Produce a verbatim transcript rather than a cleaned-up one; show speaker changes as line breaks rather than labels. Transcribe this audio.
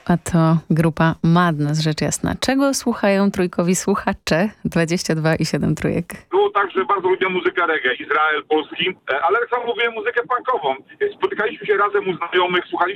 A to grupa Madness, rzecz jasna. Czego słuchają trójkowi słuchacze? dwadzieścia dwa i siedem trójek.
Było tak, że bardzo lubię muzykę reggae, Izrael, polski, e, ale tak samo lubię muzykę punkową. Spotykaliśmy się razem u znajomych, słuchaliśmy